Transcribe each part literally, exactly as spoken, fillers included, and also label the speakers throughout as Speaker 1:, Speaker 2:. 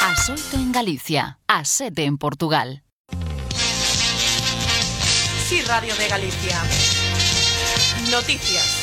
Speaker 1: Ás oito en Galicia, ás sete en Portugal.
Speaker 2: Sí, Radio de Galicia. Noticias.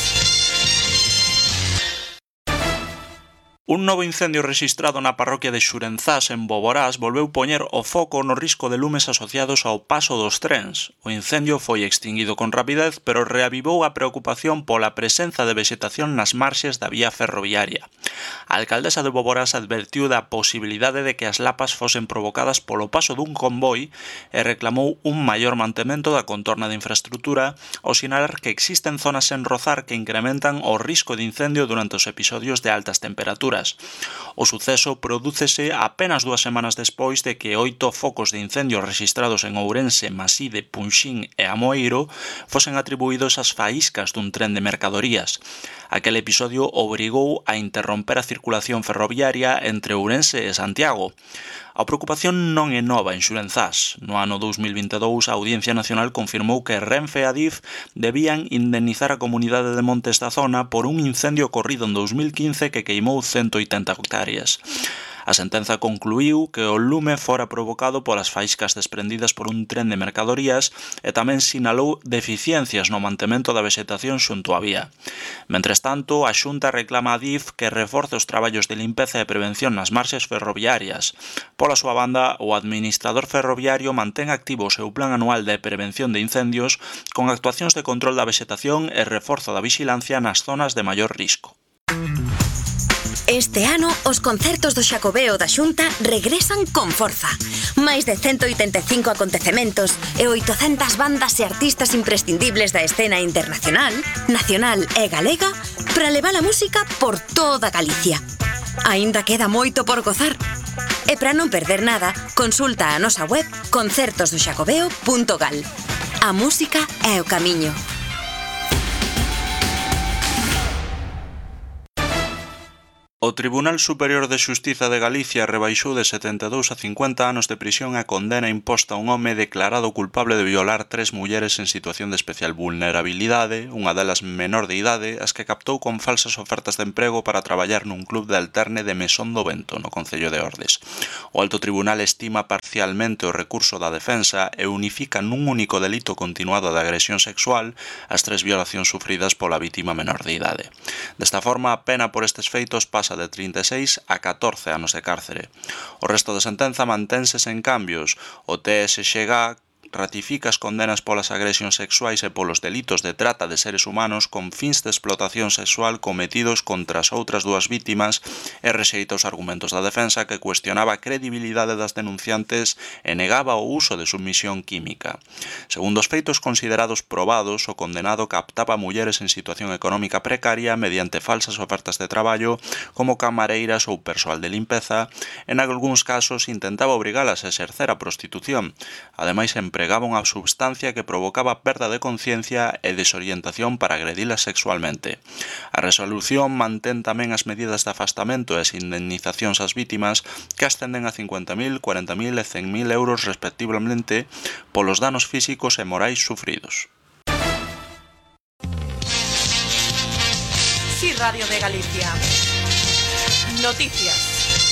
Speaker 3: Un novo incendio rexistrado na parroquia de Xurenzás, en Boborás, volveu poñer o foco no risco de lumes asociados ao paso dos trens. O incendio foi extinguido con rapidez, pero reavivou a preocupación pola presenza de vexetación nas marxes da vía ferroviaria. A alcaldesa de Boborás advertiu da posibilidade de que as lapas fosen provocadas polo paso dun convoi e reclamou un maior mantemento da contorna de infraestrutura ao sinalar que existen zonas sen rozar que incrementan o risco de incendio durante os episodios de altas temperaturas. O suceso prodúcese apenas dúas semanas despois de que oito focos de incendio rexistrados en Ourense, Maside, Punxín e Amoeiro fosen atribuídos ás faíscas dun tren de mercadorías. Aquel episodio obrigou a interromper a circulación ferroviaria entre Ourense e Santiago. A preocupación non é nova en Xurenzás. No ano dous mil vinte e dous, a Audiencia Nacional confirmou que Renfe e Adif debían indemnizar a comunidade de montes da zona por un incendio ocorrido en dous mil quince que queimou ciento oitenta hectáreas. A sentenza concluíu que o lume fora provocado polas faíscas desprendidas por un tren de mercadorías e tamén sinalou deficiencias no mantemento da vexetación xunto á vía. Mentres tanto, a Xunta reclama a Adif que reforce os traballos de limpeza e prevención nas marxes ferroviarias. Pola súa banda, o administrador ferroviario mantén activo o seu plan anual de prevención de incendios con actuacións de control da vexetación e reforzo da vixilancia nas zonas de maior risco.
Speaker 4: Este ano, os concertos do Xacobeo da Xunta regresan con forza. Máis de ciento oitenta e cinco acontecementos e oitocentas bandas e artistas imprescindibles da escena internacional, nacional e galega para levar a música por toda Galicia. Aínda queda moito por gozar. E para non perder nada, consulta a nosa web concertos do xacobeo punto gal. A música é o camiño.
Speaker 3: O Tribunal Superior de Xustiza de Galicia rebaixou de setenta e dous a cincuenta anos de prisión a condena imposta a un home declarado culpable de violar tres mulleres en situación de especial vulnerabilidade, unha delas menor de idade, as que captou con falsas ofertas de emprego para traballar nun club de alterne de Mesón do Vento, no Concello de Ordes. O Alto Tribunal estima parcialmente o recurso da defensa e unifica nun único delito continuado de agresión sexual as tres violacións sufridas pola vítima menor de idade. Desta forma, a pena por estes feitos pasa de trinta e seis a catorce anos de cárcere. O resto da sentenza mantense sen cambios. O T S X G ratifica as condenas polas agresións sexuais e polos delitos de trata de seres humanos con fins de explotación sexual cometidos contra as outras dúas vítimas e rexeita os argumentos da defensa que cuestionaba a credibilidade das denunciantes e negaba o uso de submisión química. Segundo os feitos considerados probados, o condenado captaba mulleres en situación económica precaria mediante falsas ofertas de traballo como camareiras ou persoal de limpeza e, en algúns casos, intentaba obrigalas a exercer a prostitución. Ademais, empregaba unha substancia que provocaba perda de conciencia e desorientación para agredilas sexualmente. A resolución mantén tamén as medidas de afastamento e as indemnizacións ás vítimas que ascenden a cincuenta mil, cuarenta mil e cen mil euros respectivamente polos danos físicos e morais sufridos.
Speaker 2: Sí, Radio de Galicia. Noticias.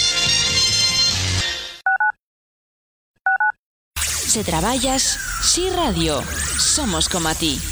Speaker 1: Se traballas, Si Radio, somos como a ti.